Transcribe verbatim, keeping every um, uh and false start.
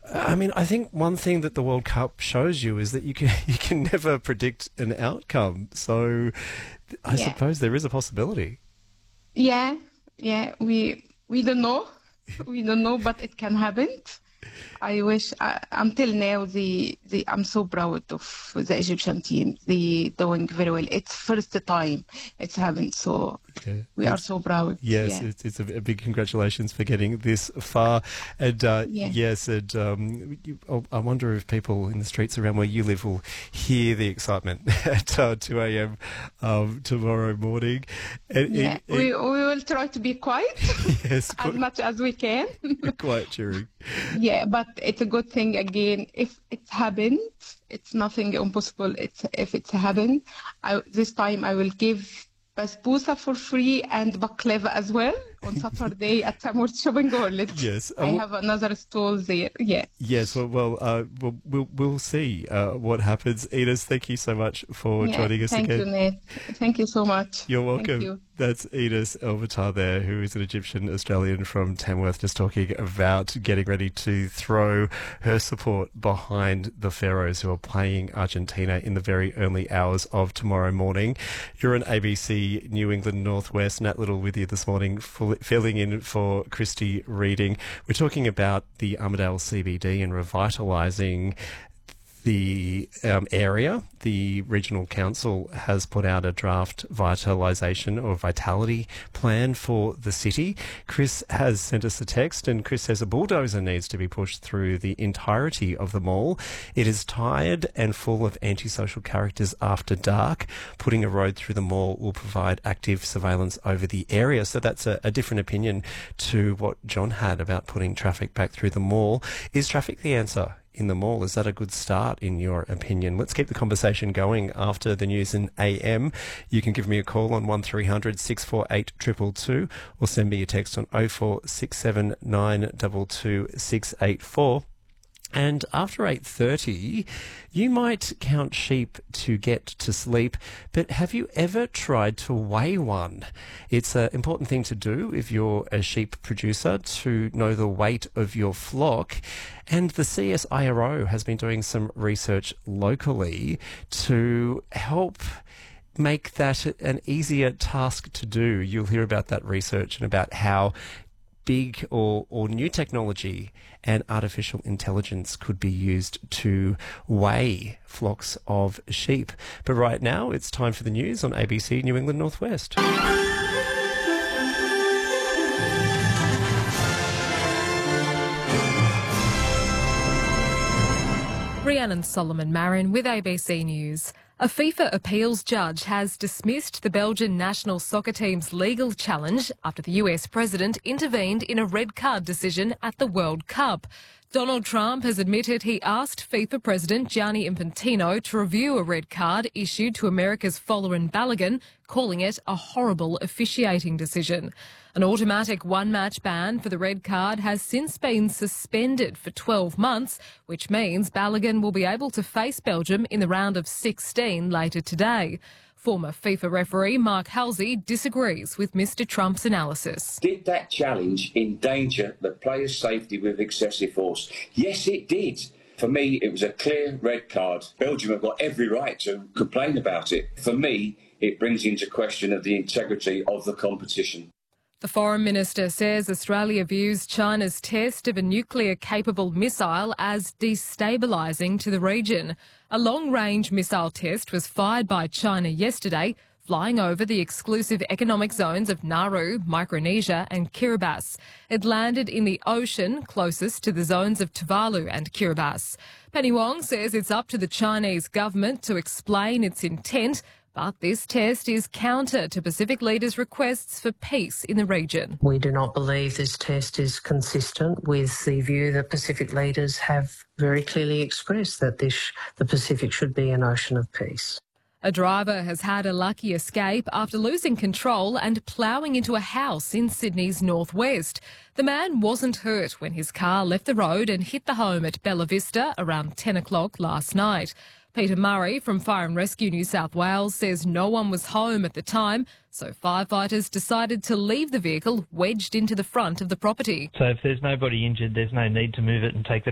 I mean, I think one thing that the World Cup shows you is that you can you can never predict an outcome. So I Yeah. suppose there is a possibility. Yeah, yeah, we we don't know. We don't know, but it can happen. I wish, uh, until now, the, the I'm so proud of the Egyptian team. They doing very well. It's first time it's happened, so Yeah. we are It's- so proud. Yes, Yeah. it's, it's a, a big congratulations for getting this far. And uh, Yeah. yes, and um, you, oh, I wonder if people in the streets around where you live will hear the excitement at uh, two a.m. Um, tomorrow morning. And, Yeah, and- we, we will try to be quiet yes, as quite, much as we can. quite cheering. Yeah, but it's a good thing again. If it's happened, it's nothing impossible. It's if it's happened, I, this time I will give basbousa for free and baklava as well on Saturday at Samur Shopping Outlet. Yes. I Uh, have another stall there. Yeah. Yes, well, well, uh, we'll, we'll, we'll see uh, what happens. Edith, thank you so much for Yeah, joining us thank again. you, Nate. Thank you so much. You're Thank welcome. you. That's Edith Elvitar there, who is an Egyptian Australian from Tamworth, just talking about getting ready to throw her support behind the Pharaohs, who are playing Argentina in the very early hours of tomorrow morning. You're on A B C New England Northwest. Nat Little with you this morning, full, filling in for Christy Reading. We're talking about the Armidale C B D and revitalising the um, area. The Regional Council has put out a draft vitalisation or vitality plan for the city. Chris has sent us a text, and Chris says a bulldozer needs to be pushed through the entirety of the mall. It is tired and full of antisocial characters after dark. Putting a road through the mall will provide active surveillance over the area. So that's a, a different opinion to what John had about putting traffic back through the mall. Is traffic the answer in the mall? Is that a good start in your opinion? Let's keep the conversation going after the news in A M. You can give me a call on one three hundred six four eight two two two or send me a text on oh four six seven nine two two six eight four. And after eight thirty, you might count sheep to get to sleep, but have you ever tried to weigh one? It's an important thing to do if you're a sheep producer, to know the weight of your flock. And the C S I R O has been doing some research locally to help make that an easier task to do. You'll hear about that research and about how big or, or new technology and artificial intelligence could be used to weigh flocks of sheep. But right now, it's time for the news on A B C New England Northwest. Rhiannon Solomon Marin with A B C News. A FIFA appeals judge has dismissed the Belgian national soccer team's legal challenge after the U S president intervened in a red card decision at the World Cup. Donald Trump has admitted he asked FIFA President Gianni Infantino to review a red card issued to America's Folarin Balogun, calling it a horrible officiating decision. An automatic one-match ban for the red card has since been suspended for twelve months, which means Balogun will be able to face Belgium in the round of sixteen later today. Former FIFA referee Mark Halsey disagrees with Mr Trump's analysis. Did that challenge endanger the players' safety with excessive force? Yes, it did. For me, it was a clear red card. Belgium have got every right to complain about it. For me, it brings into question of the integrity of the competition. The Foreign Minister says Australia views China's test of a nuclear-capable missile as destabilising to the region. A long-range missile test was fired by China yesterday, flying over the exclusive economic zones of Nauru, Micronesia and Kiribati. It landed in the ocean closest to the zones of Tuvalu and Kiribati. Penny Wong says it's up to the Chinese government to explain its intent, but this test is counter to Pacific leaders' requests for peace in the region. We do not believe this test is consistent with the view that Pacific leaders have very clearly expressed, that this, the Pacific should be an ocean of peace. A driver has had a lucky escape after losing control and ploughing into a house in Sydney's northwest. The man wasn't hurt when his car left the road and hit the home at Bella Vista around ten o'clock last night. Peter Murray from Fire and Rescue New South Wales says no one was home at the time, so firefighters decided to leave the vehicle wedged into the front of the property. So if there's nobody injured, there's no need to move it and take the